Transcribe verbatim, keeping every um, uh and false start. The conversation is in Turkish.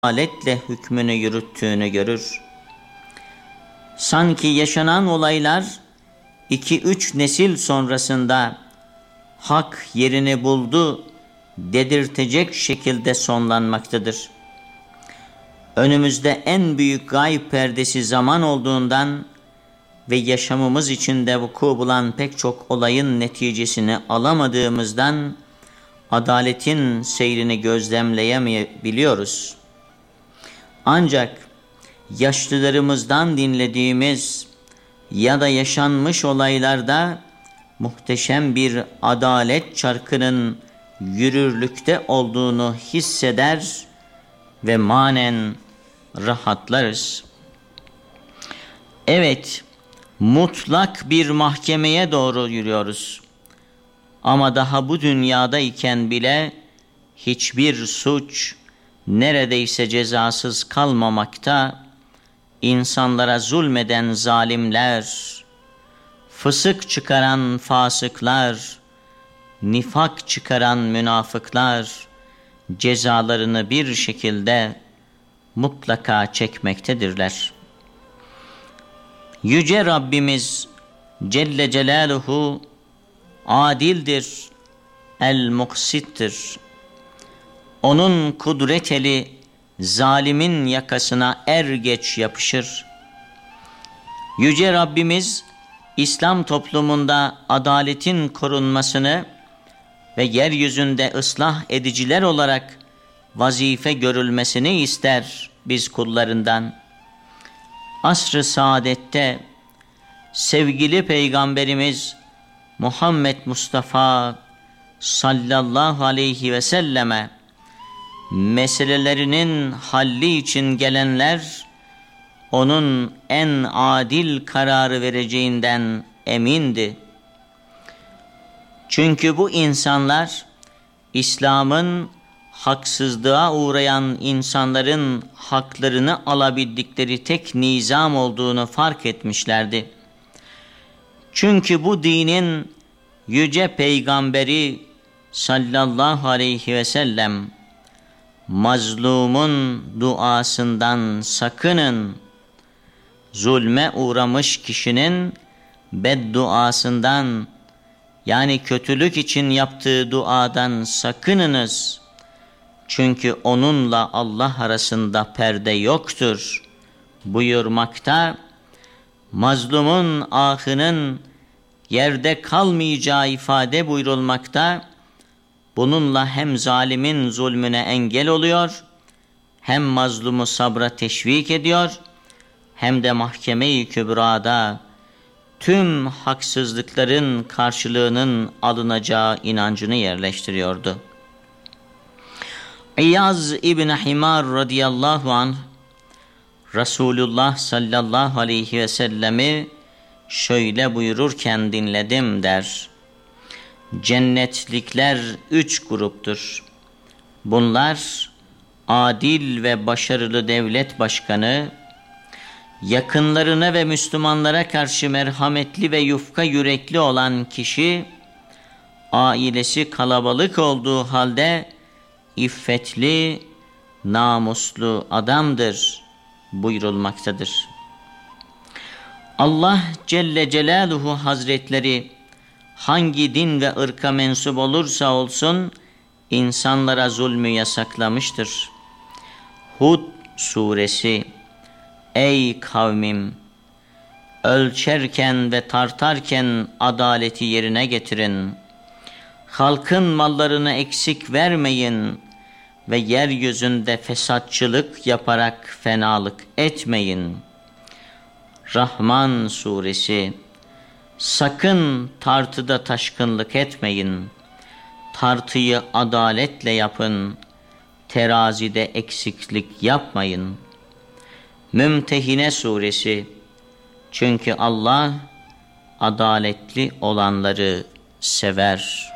adaletle hükmünü yürüttüğünü görür. Sanki yaşanan olaylar iki üç nesil sonrasında hak yerini buldu dedirtecek şekilde sonlanmaktadır. Önümüzde en büyük gayb perdesi zaman olduğundan ve yaşamımız içinde vuku bulan pek çok olayın neticesini alamadığımızdan adaletin seyrini gözlemleyemeyebiliyoruz. Ancak yaşlılarımızdan dinlediğimiz ya da yaşanmış olaylarda muhteşem bir adalet çarkının yürürlükte olduğunu hisseder ve manen rahatlarız. Evet, mutlak bir mahkemeye doğru yürüyoruz. Ama daha bu dünyada iken bile hiçbir suç neredeyse cezasız kalmamakta, insanlara zulmeden zalimler, fısık çıkaran fasıklar, nifak çıkaran münafıklar cezalarını bir şekilde mutlaka çekmektedirler. Yüce Rabbimiz Celle Celaluhu adildir, el-muksittir. Onun kudret eli zalimin yakasına er geç yapışır. Yüce Rabbimiz İslam toplumunda adaletin korunmasını ve yeryüzünde ıslah ediciler olarak vazife görülmesini ister biz kullarından. Asr-ı saadette sevgili Peygamberimiz Muhammed Mustafa sallallahu aleyhi ve selleme meselelerinin halli için gelenler onun en adil kararı vereceğinden emindi. Çünkü bu insanlar İslam'ın haksızlığa uğrayan insanların haklarını alabildikleri tek nizam olduğunu fark etmişlerdi. Çünkü bu dinin yüce peygamberi sallallahu aleyhi ve sellem mazlumun duasından sakının, zulme uğramış kişinin bedduasından, yani kötülük için yaptığı duadan sakınınız. Çünkü onunla Allah arasında perde yoktur buyurmakta, mazlumun ahının yerde kalmayacağı ifade buyurulmakta. Bununla hem zalimin zulmüne engel oluyor, hem mazlumu sabra teşvik ediyor, hem de mahkeme-i kübrada tüm haksızlıkların karşılığının alınacağı inancını yerleştiriyordu. İyaz İbni Himar radıyallahu anh Resulullah sallallahu aleyhi ve sellemi şöyle buyururken dinledim der. Cennetlikler üç gruptur. Bunlar adil ve başarılı devlet başkanı, yakınlarına ve Müslümanlara karşı merhametli ve yufka yürekli olan kişi, ailesi kalabalık olduğu halde iffetli, namuslu adamdır buyurulmaktadır. Allah Celle Celaluhu Hazretleri hangi din ve ırka mensup olursa olsun insanlara zulmü yasaklamıştır. Hud suresi: Ey kavmim! Ölçerken ve tartarken adaleti yerine getirin. Halkın mallarını eksik vermeyin ve yeryüzünde fesatçılık yaparak fenalık etmeyin. Rahman suresi: Sakın tartıda taşkınlık etmeyin. Tartıyı adaletle yapın. Terazide eksiklik yapmayın. Mümtehine suresi: Çünkü Allah adaletli olanları sever.